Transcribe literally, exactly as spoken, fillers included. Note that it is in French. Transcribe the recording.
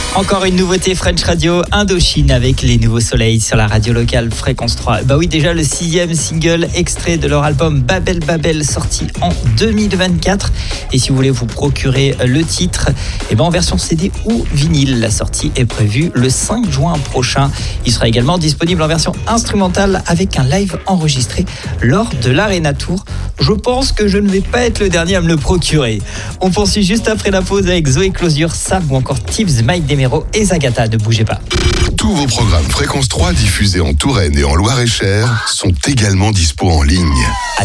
Encore une nouveauté French Radio, Indochine avec les nouveaux soleils sur la radio locale Fréquence trois. Bah oui, déjà le sixième single extrait de leur album Babel Babel sorti en deux mille vingt-quatre. Et si vous voulez vous procurer le titre, eh ben en version C D ou vinyle, la sortie est prévue le cinq juin prochain. Il sera également disponible en version instrumentale avec un live enregistré lors de l'Arena Tour. Je pense que je ne vais pas être le dernier à me le procurer. On poursuit juste après la pause avec Zoé Closure, Sab ou encore Tibbs, Mike Demero et Zagata. Ne bougez pas. Tous vos programmes Fréquence trois diffusés en Touraine et en Loir-et-Cher sont également dispo en ligne.